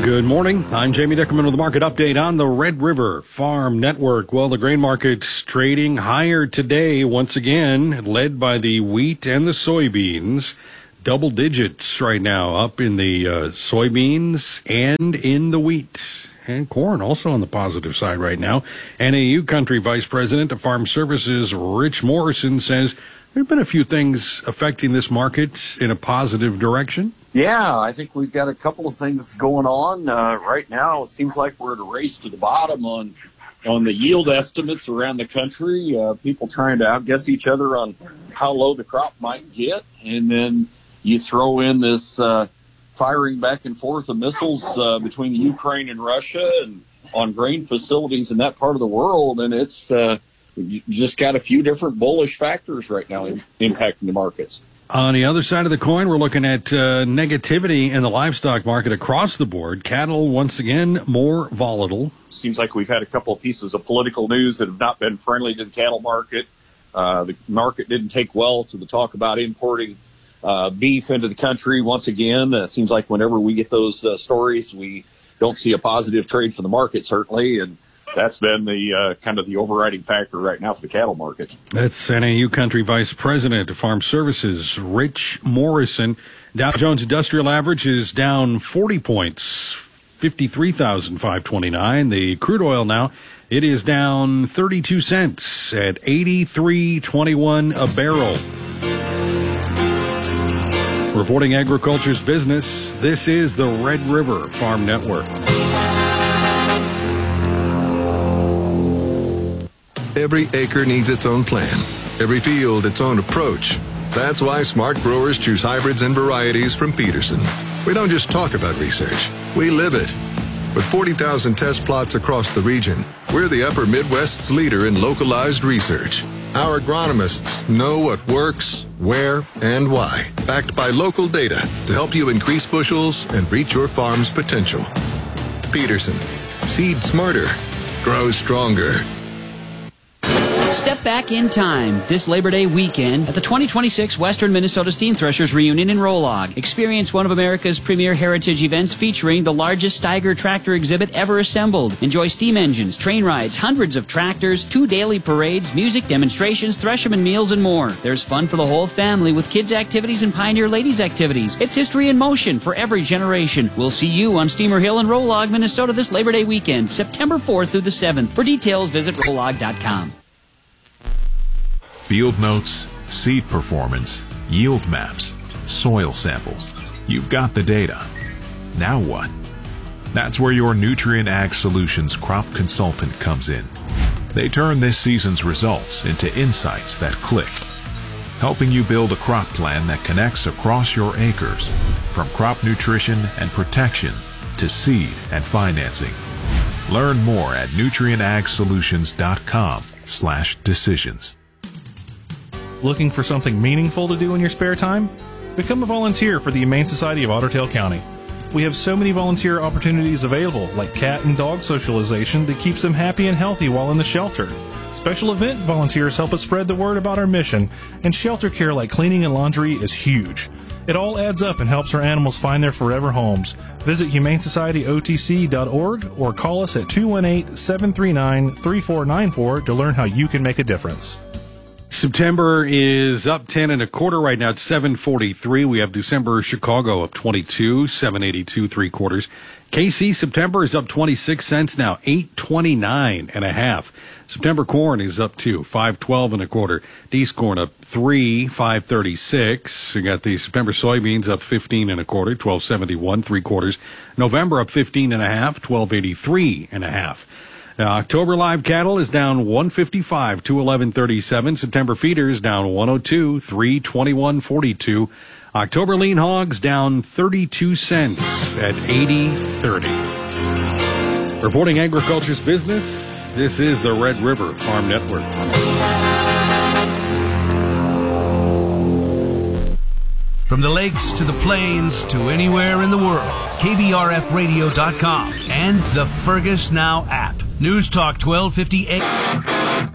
Good morning. I'm Jamie Dickerman with the market update on the Red River Farm Network. Well, the grain market's trading higher today once again, led by the wheat and the soybeans. Double digits right now, up in the soybeans and in the wheat. And corn also on the positive side right now. NAU Country Vice President of Farm Services, Rich Morrison, says there have been a few things affecting this market in a positive direction. Yeah, I think we've got a couple of things going on right now. It seems like we're at a race to the bottom on the yield estimates around the country. People trying to outguess each other on how low the crop might get, and then you throw in this firing back and forth of missiles between the Ukraine and Russia and on grain facilities in that part of the world, and it's you just got a few different bullish factors right now impacting the markets. On the other side of the coin, we're looking at negativity in the livestock market across the board. Cattle, once again, more volatile. Seems like we've had a couple of pieces of political news that have not been friendly to the cattle market. The market didn't take well to the talk about importing beef into the country once again. It seems like whenever we get those stories, we don't see a positive trade for the market, certainly, and that's been the kind of the overriding factor right now for the cattle market. That's NAU Country Vice President of Farm Services, Rich Morrison. Dow Jones Industrial Average is down 40 points, 53,529. The crude oil now, it is down 32 cents at 83.21 a barrel. Reporting agriculture's business, this is the Red River Farm Network. Every acre needs its own plan. Every field its own approach. That's why smart growers choose hybrids and varieties from Peterson. We don't just talk about research, we live it. With 40,000 test plots across the region, we're the Upper Midwest's leader in localized research. Our agronomists know what works, where, and why, backed by local data to help you increase bushels and reach your farm's potential. Peterson. Seed smarter. Grow stronger. Step back in time this Labor Day weekend at the 2026 Western Minnesota Steam Threshers Reunion in Rolog. Experience one of America's premier heritage events featuring the largest Steiger tractor exhibit ever assembled. Enjoy steam engines, train rides, hundreds of tractors, 2 daily parades, music, demonstrations, Thresherman meals, and more. There's fun for the whole family with kids' activities and Pioneer Ladies activities. It's history in motion for every generation. We'll see you on Steamer Hill in Rolog, Minnesota this Labor Day weekend, September 4th through the 7th. For details, visit rolog.com. Field notes, seed performance, yield maps, soil samples. You've got the data. Now what? That's where your Nutrien Ag Solutions crop consultant comes in. They turn this season's results into insights that click, helping you build a crop plan that connects across your acres, from crop nutrition and protection to seed and financing. Learn more at nutrienagsolutions.com/decisions. Looking for something meaningful to do in your spare time? Become a volunteer for the Humane Society of Otter Tail County. We have so many volunteer opportunities available, like cat and dog socialization that keeps them happy and healthy while in the shelter. Special event volunteers help us spread the word about our mission, and shelter care like cleaning and laundry is huge. It all adds up and helps our animals find their forever homes. Visit humanesocietyotc.org or call us at 218-739-3494 to learn how you can make a difference. September is up 10 1/4 right now. It's 7.43. We have December Chicago up 22, 7.82 3/4. KC September is up 26 cents now, 8.29 1/2. September corn is up 2, 5.12 1/4. D's corn up 3, 5.36. We got the September soybeans up 15 1/4, 12.71 3/4. November up 15 1/2, 12.83 1/2. October live cattle is down 155, 211.37. September feeders down 102, 321.42. October lean hogs down 32 cents at 80.30. Reporting agriculture's business, this is the Red River Farm Network. From the lakes to the plains to anywhere in the world, KBRFradio.com and the Fergus Now app. News Talk 1250 AM.